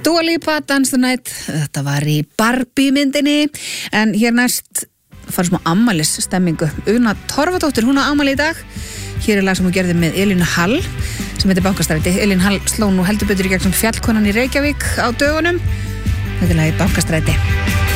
Dua Lipa, Dance the Night, þetta var í Barbie myndinni, en hér næst fara smá afmælis stemmingu. Una Torfadóttir, hún á afmæli í dag. Hér er lag sem hún gerði með Elín Hall, sem heitir Bankastræti. Elín Hall sló nú heldur betur í gegn sem fjallkonan í Reykjavík á dögunum. Þetta er lagið Bankastræti.